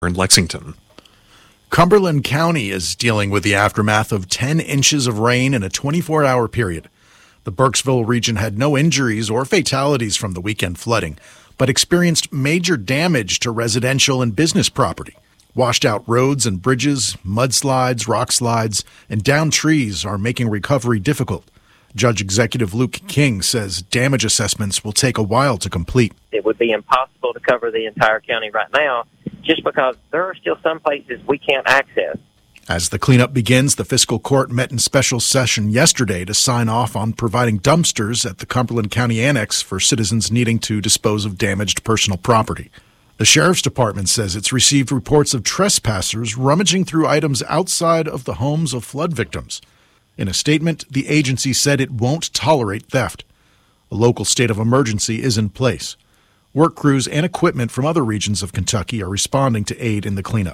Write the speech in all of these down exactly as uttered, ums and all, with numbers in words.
in Lexington. Cumberland County is dealing with the aftermath of ten inches of rain in a twenty-four hour period. The Burkesville region had no injuries or fatalities from the weekend flooding, but experienced major damage to residential and business property. Washed out roads and bridges, mudslides, rock slides, and downed trees are making recovery difficult. Judge Executive Luke King says damage assessments will take a while to complete. It would be impossible to cover the entire county right now just because there are still some places we can't access. As the cleanup begins, the fiscal court met in special session yesterday to sign off on providing dumpsters at the Cumberland County Annex for citizens needing to dispose of damaged personal property. The Sheriff's Department says it's received reports of trespassers rummaging through items outside of the homes of flood victims. In a statement, the agency said it won't tolerate theft. A local state of emergency is in place. Work crews and equipment from other regions of Kentucky are responding to aid in the cleanup.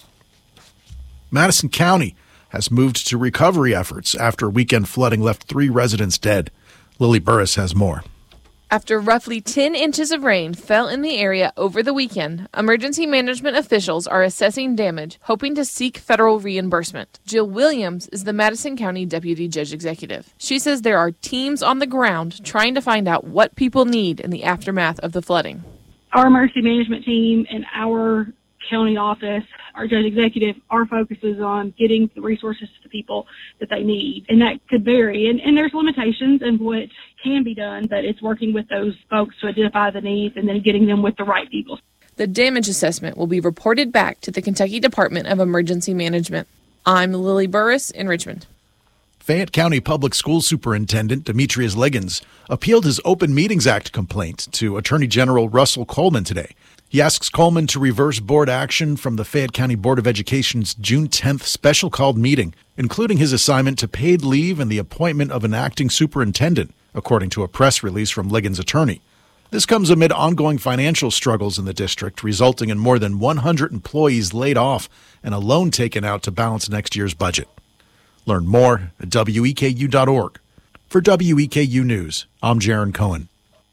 Madison County has moved to recovery efforts after weekend flooding left three residents dead. Lily Burris has more. After roughly ten inches of rain fell in the area over the weekend, emergency management officials are assessing damage, hoping to seek federal reimbursement. Jill Williams is the Madison County Deputy Judge Executive. She says there are teams on the ground trying to find out what people need in the aftermath of the flooding. Our emergency management team and our county office, our judge executive, our focus is on getting the resources to the people that they need. And that could vary. And, and there's limitations in what can be done, but it's working with those folks to identify the needs and then getting them with the right people. The damage assessment will be reported back to the Kentucky Department of Emergency Management. I'm Lily Burris in Richmond. Fayette County Public School Superintendent Demetrius Liggins appealed his Open Meetings Act complaint to Attorney General Russell Coleman today. He asks Coleman to reverse board action from the Fayette County Board of Education's June tenth special called meeting, including his assignment to paid leave and the appointment of an acting superintendent, according to a press release from Liggins' attorney. This comes amid ongoing financial struggles in the district, resulting in more than one hundred employees laid off and a loan taken out to balance next year's budget. Learn more at W E K U dot org. For W E K U News, I'm Jaron Cohen.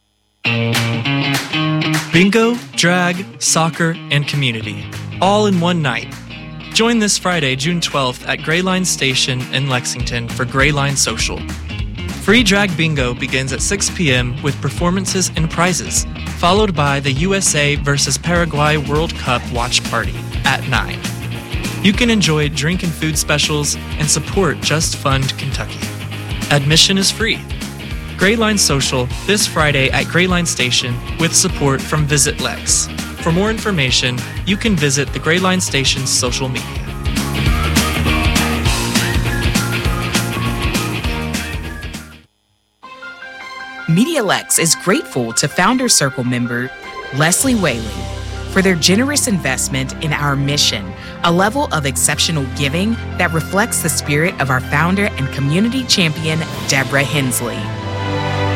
Bingo, drag, soccer, and community, all in one night. Join this Friday, June twelfth at Gray Line Station in Lexington for Gray Line Social. Free drag bingo begins at six p.m. with performances and prizes, followed by the U S A versus Paraguay World Cup watch party at nine. You can enjoy drink and food specials and support Just Fund Kentucky. Admission is free. Gray Line Social this Friday at Gray Line Station with support from Visit Lex. For more information, you can visit the Gray Line Station's social media. MediaLex is grateful to Founder Circle member Leslie Whaley for their generous investment in our mission, a level of exceptional giving that reflects the spirit of our founder and community champion, Deborah Hensley.